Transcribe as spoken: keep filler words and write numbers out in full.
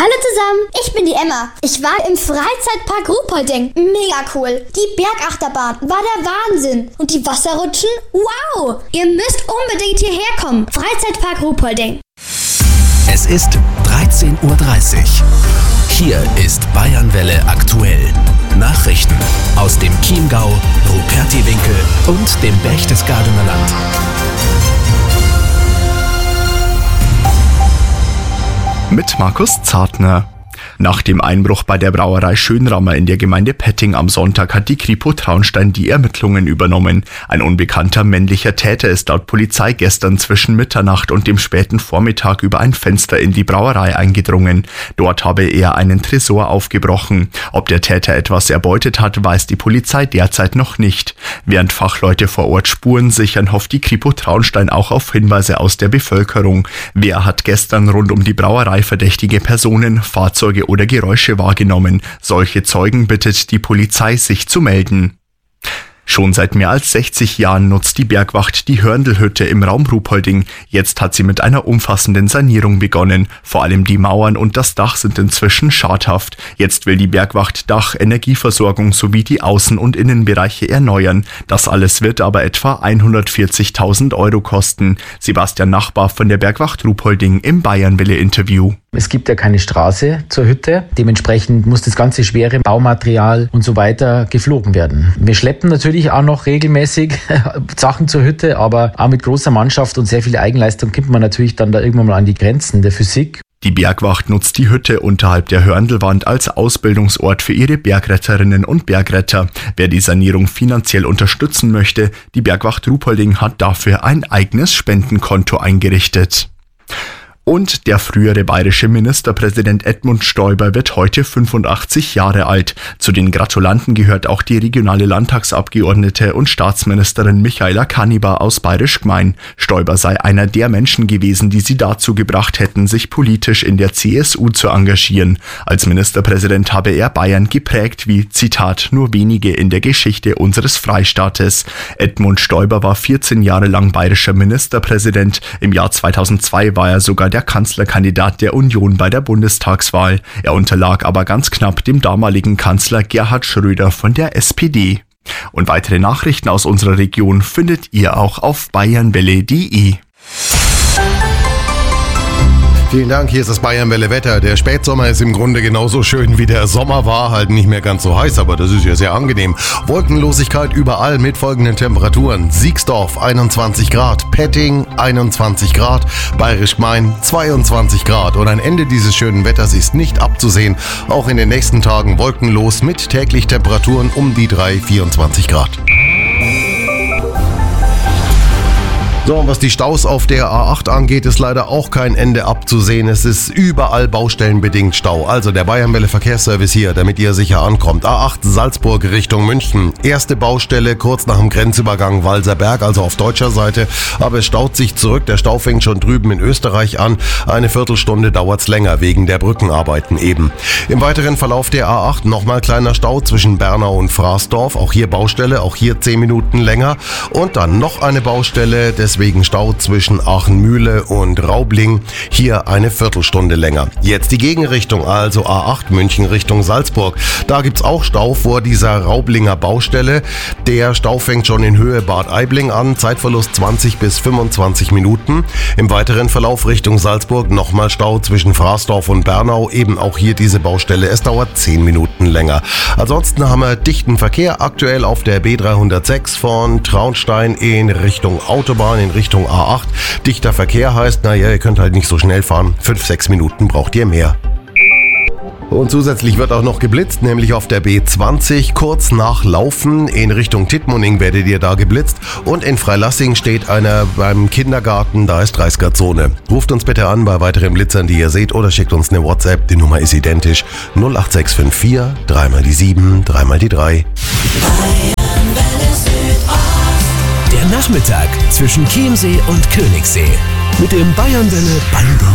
Hallo zusammen, ich bin die Emma. Ich war im Freizeitpark Ruhpolding. Mega cool. Die Bergachterbahn war der Wahnsinn. Und die Wasserrutschen? Wow! Ihr müsst unbedingt hierher kommen. Freizeitpark Ruhpolding. Es ist dreizehn Uhr dreißig. Hier ist Bayernwelle aktuell. Nachrichten aus dem Chiemgau, Rupertiwinkel und dem Berchtesgadener Land. Mit Markus Zartner. Nach dem Einbruch bei der Brauerei Schönrammer in der Gemeinde Petting am Sonntag hat die Kripo Traunstein die Ermittlungen übernommen. Ein unbekannter männlicher Täter ist laut Polizei gestern zwischen Mitternacht und dem späten Vormittag über ein Fenster in die Brauerei eingedrungen. Dort habe er einen Tresor aufgebrochen. Ob der Täter etwas erbeutet hat, weiß die Polizei derzeit noch nicht. Während Fachleute vor Ort Spuren sichern, hofft die Kripo Traunstein auch auf Hinweise aus der Bevölkerung. Wer hat gestern rund um die Brauerei verdächtige Personen, Fahrzeuge oder Geräusche wahrgenommen? Solche Zeugen bittet die Polizei, sich zu melden. Schon seit mehr als sechzig Jahren nutzt die Bergwacht die Hörndlhütte im Raum Ruhpolding. Jetzt hat sie mit einer umfassenden Sanierung begonnen. Vor allem die Mauern und das Dach sind inzwischen schadhaft. Jetzt will die Bergwacht Dach, Energieversorgung sowie die Außen- und Innenbereiche erneuern. Das alles wird aber etwa hundertvierzigtausend Euro kosten. Sebastian Nachbar von der Bergwacht Ruhpolding im Bayernwelle-Interview. Es gibt ja keine Straße zur Hütte. Dementsprechend muss das ganze schwere Baumaterial und so weiter geflogen werden. Wir schleppen natürlich auch noch regelmäßig Sachen zur Hütte, aber auch mit großer Mannschaft und sehr viel Eigenleistung kommt man natürlich dann da irgendwann mal an die Grenzen der Physik. Die Bergwacht nutzt die Hütte unterhalb der Hörndlwand als Ausbildungsort für ihre Bergretterinnen und Bergretter. Wer die Sanierung finanziell unterstützen möchte, die Bergwacht Ruhpolding hat dafür ein eigenes Spendenkonto eingerichtet. Und der frühere bayerische Ministerpräsident Edmund Stoiber wird heute fünfundachtzig Jahre alt. Zu den Gratulanten gehört auch die regionale Landtagsabgeordnete und Staatsministerin Michaela Kannibar aus Bayerisch Gmein. Stoiber sei einer der Menschen gewesen, die sie dazu gebracht hätten, sich politisch in der C S U zu engagieren. Als Ministerpräsident habe er Bayern geprägt wie, Zitat, nur wenige in der Geschichte unseres Freistaates. Edmund Stoiber war vierzehn Jahre lang bayerischer Ministerpräsident. Im Jahr zweitausendzwei war er sogar der Kanzlerkandidat der Union bei der Bundestagswahl. Er unterlag aber ganz knapp dem damaligen Kanzler Gerhard Schröder von der S P D. Und weitere Nachrichten aus unserer Region findet ihr auch auf bayernwelle punkt de. Vielen Dank, hier ist das Bayernwelle Wetter. Der Spätsommer ist im Grunde genauso schön wie der Sommer war, halt nicht mehr ganz so heiß, aber das ist ja sehr angenehm. Wolkenlosigkeit überall mit folgenden Temperaturen. Siegsdorf einundzwanzig Grad, Petting einundzwanzig Grad, Bayerisch Gmein zweiundzwanzig Grad. Und ein Ende dieses schönen Wetters ist nicht abzusehen. Auch in den nächsten Tagen wolkenlos mit täglich Temperaturen um die drei, vierundzwanzig Grad. So, und was die Staus auf der A acht angeht, ist leider auch kein Ende abzusehen. Es ist überall baustellenbedingt Stau. Also der Bayernwelle Verkehrsservice hier, damit ihr sicher ankommt. A acht Salzburg Richtung München. Erste Baustelle kurz nach dem Grenzübergang Walserberg, also auf deutscher Seite. Aber es staut sich zurück. Der Stau fängt schon drüben in Österreich an. Eine Viertelstunde dauert's länger, wegen der Brückenarbeiten eben. Im weiteren Verlauf der A acht nochmal kleiner Stau zwischen Bernau und Fraßdorf. Auch hier Baustelle, auch hier zehn Minuten länger. Und dann noch eine Baustelle des Wegen Stau zwischen Aachenmühle und Raubling, hier eine Viertelstunde länger. Jetzt die Gegenrichtung, also A acht München Richtung Salzburg. Da gibt's auch Stau vor dieser Raublinger Baustelle. Der Stau fängt schon in Höhe Bad Aibling an, Zeitverlust zwanzig bis fünfundzwanzig Minuten. Im weiteren Verlauf Richtung Salzburg nochmal Stau zwischen Fraßdorf und Bernau, eben auch hier diese Baustelle. Es dauert zehn Minuten länger. Ansonsten haben wir dichten Verkehr aktuell auf der B dreihundertsechs von Traunstein in Richtung Autobahn, in Richtung A acht. Dichter Verkehr heißt, naja, ihr könnt halt nicht so schnell fahren. Fünf, sechs Minuten braucht ihr mehr. Und zusätzlich wird auch noch geblitzt, nämlich auf der B zwanzig. Kurz nach Laufen in Richtung Tittmoning werdet ihr da geblitzt. Und in Freilassing steht einer beim Kindergarten, da ist dreißiger Zone. Ruft uns bitte an bei weiteren Blitzern, die ihr seht, oder schickt uns eine WhatsApp. Die Nummer ist identisch. null acht sechs fünf vier, dreimal die sieben, dreimal die drei. Der Nachmittag zwischen Chiemsee und Königssee mit dem Bayernwelle Band.